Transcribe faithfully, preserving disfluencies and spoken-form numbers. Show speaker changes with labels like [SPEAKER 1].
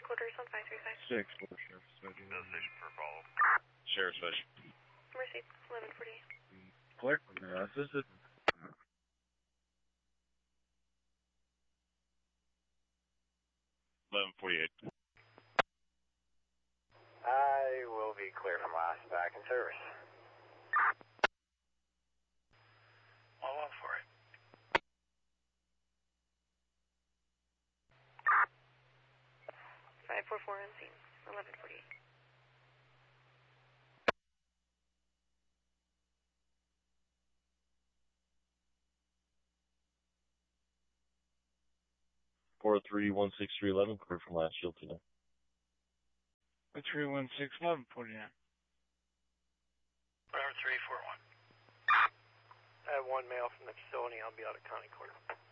[SPEAKER 1] quarters on five three five.
[SPEAKER 2] Six, four, Sheriff's Dispatch.
[SPEAKER 3] Station for follow.
[SPEAKER 2] Sheriff's Dispatch.
[SPEAKER 1] Mercy, eleven forty-eight.
[SPEAKER 2] Clear. Uh, assisted. eleven forty-eight.
[SPEAKER 3] I will be clear from last back in service. All up for it.
[SPEAKER 1] five four four on scene, eleven forty-eight.
[SPEAKER 2] four three one six three eleven, clear from last shield today.
[SPEAKER 4] three one six eleven forty-nine.
[SPEAKER 3] Whatever, three four one. I have one male from the facility. I'll be out of County Court.